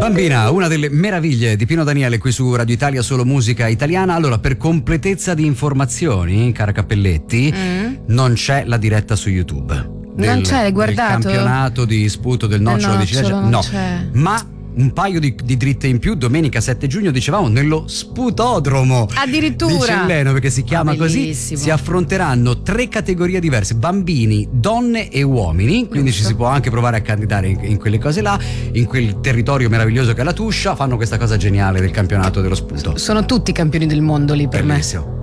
Bambina, una delle meraviglie di Pino Daniele qui su Radio Italia, solo musica italiana. Allora, per completezza di informazioni, cara Cappelletti, non c'è la diretta su YouTube. Non c'è, hai guardato? Del campionato di sputo del nocciolo di ciliegia. No, c'è. Ma un paio di dritte in più, domenica 7 giugno, dicevamo, nello sputodromo addirittura di Celleno, perché si chiama così. Si affronteranno 3 categorie diverse: bambini, donne e uomini, quindi ci si può anche provare a candidare in quelle cose là, in quel territorio meraviglioso che è la Tuscia. Fanno questa cosa geniale del campionato dello sputo. Sono tutti campioni del mondo lì per Bellissimo. me.